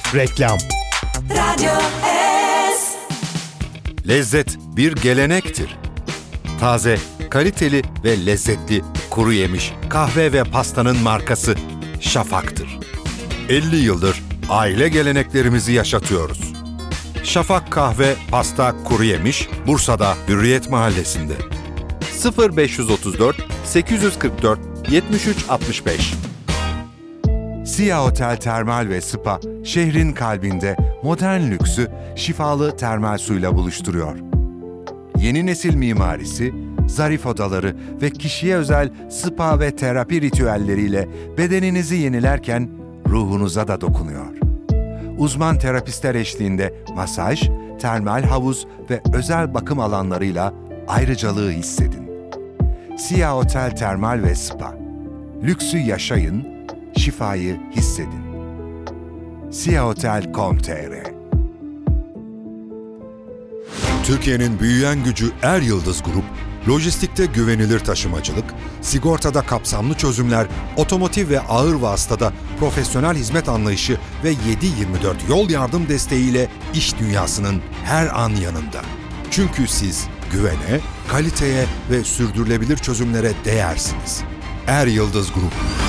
Reklam. Radyo S. Lezzet bir gelenektir. Taze, kaliteli ve lezzetli kuru yemiş, kahve ve pastanın markası Şafak'tır. 50 yıldır aile geleneklerimizi yaşatıyoruz. Şafak Kahve, Pasta, Kuru Yemiş, Bursa'da Hürriyet Mahallesi'nde. 0534 844 7365. Sia Otel Termal ve Spa, şehrin kalbinde modern lüksü şifalı termal suyla buluşturuyor. Yeni nesil mimarisi, zarif odaları ve kişiye özel spa ve terapi ritüelleriyle bedeninizi yenilerken ruhunuza da dokunuyor. Uzman terapistler eşliğinde masaj, termal havuz ve özel bakım alanlarıyla ayrıcalığı hissedin. Sia Otel Termal ve Spa. Lüksü yaşayın, şifayı hissedin. siahotel.com.tr. Türkiye'nin büyüyen gücü Er Yıldız Grup, lojistikte güvenilir taşımacılık, sigortada kapsamlı çözümler, otomotiv ve ağır vasıtada profesyonel hizmet anlayışı ve 7/24 yol yardım desteğiyle iş dünyasının her an yanında. Çünkü siz güvene, kaliteye ve sürdürülebilir çözümlere değersiniz. Er Yıldız Grup.